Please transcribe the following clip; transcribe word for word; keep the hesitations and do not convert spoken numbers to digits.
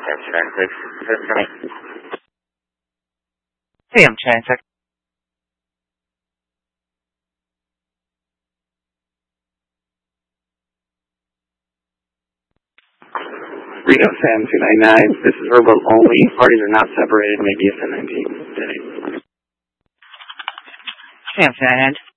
Sam Transit. Reno Sam two ninety-nine. This is verbal only. Parties are not separated. Maybe a ten nineteen today. Sam two ninety-nine.